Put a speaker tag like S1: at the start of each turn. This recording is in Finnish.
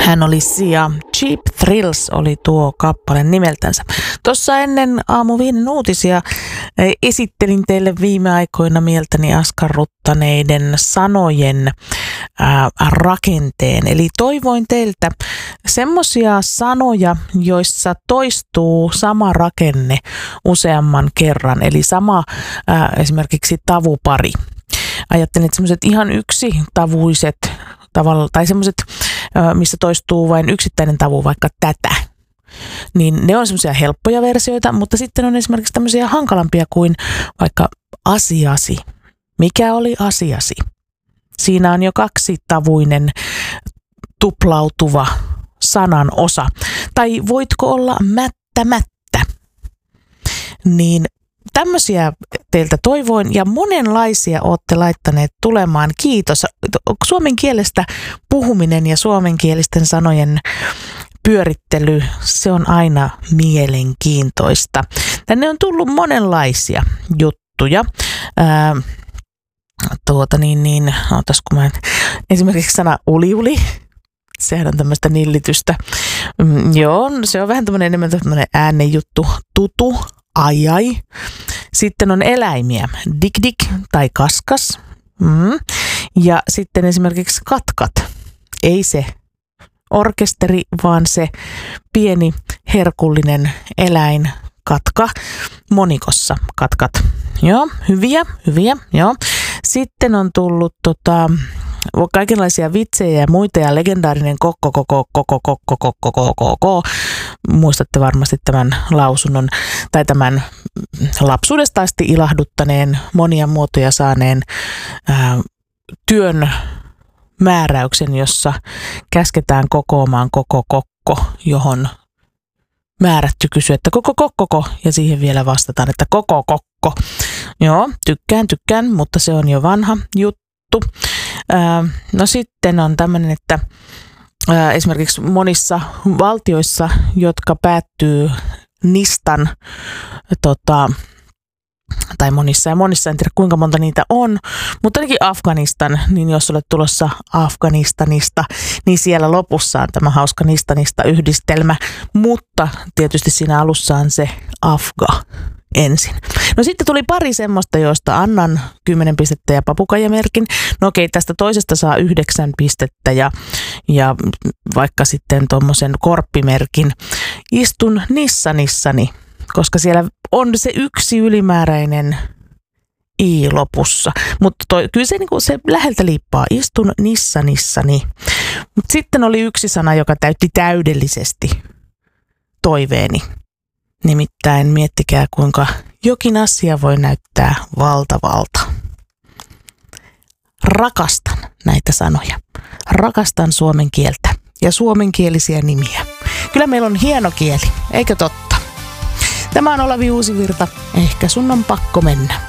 S1: Hän oli Sia. Cheap Thrills oli tuo kappale nimeltänsä. Tuossa ennen aamuviinen uutisia esittelin teille viime aikoina mieltäni askarruttaneiden sanojen rakenteen. Eli toivoin teiltä semmoisia sanoja, joissa toistuu sama rakenne useamman kerran. Eli sama esimerkiksi tavupari. Ajattelin, että semmoiset ihan yksitavuiset tavalla, tai semmoiset, missä toistuu vain yksittäinen tavu, vaikka tätä, niin ne on semmoisia helppoja versioita, mutta sitten on esimerkiksi tämmöisiä hankalampia kuin vaikka asiasi. Mikä oli asiasi? Siinä on jo kaksitavuinen tuplautuva sanan osa. Tai voitko olla mättämättä? Niin tämmöisiä teiltä toivoin ja monenlaisia olette laittaneet tulemaan. Kiitos. Suomen kielestä puhuminen ja suomenkielisten sanojen pyörittely, se on aina mielenkiintoista. Tänne on tullut monenlaisia juttuja. Esimerkiksi sana uliuli. Sehän on tämmöistä nillitystä. Joo, se on vähän enemmän tämmöinen äänenjuttu. Tutu. Ai. Sitten on eläimiä. Dik tai kaskas. Ja sitten esimerkiksi katkat. Ei se orkesteri, vaan se pieni herkullinen eläin katka monikossa. Katkat. Joo, hyviä. Joo. Sitten on tullut kaikenlaisia vitsejä ja muita ja legendaarinen kokko. Muistatte varmasti tämän lausunnon tai tämän lapsuudesta asti ilahduttaneen monia muotoja saaneen työn määräyksen, jossa käsketään kokoamaan koko kokko, johon määrätty kysyy, että koko ja siihen vielä vastataan, että koko kokko. Joo, tykkään, mutta se on jo vanha juttu. No sitten on tämmöinen, että esimerkiksi monissa valtioissa, jotka päättyy nistan, tai monissa, en tiedä kuinka monta niitä on, mutta ainakin Afganistan, niin jos olet tulossa Afganistanista, niin siellä lopussa on tämä hauska nistanista yhdistelmä, mutta tietysti siinä alussa on se Afga ensin. No sitten tuli pari semmoista, joista annan 10 pistettä ja papukaijamerkin. No okei, tästä toisesta saa 9 pistettä ja vaikka sitten tuommoisen korppimerkin. Istun nissani, koska siellä on se yksi ylimääräinen i lopussa. Mutta kyllä se läheltä liippaa. Istun nissani. Mutta sitten oli yksi sana, joka täytti täydellisesti toiveeni. Nimittäin miettikää, kuinka jokin asia voi näyttää valtavalta. Rakastan näitä sanoja. Rakastan suomen kieltä ja suomenkielisiä nimiä. Kyllä meillä on hieno kieli, eikö totta? Tämä on Olavi Uusivirta. Ehkä sun on pakko mennä.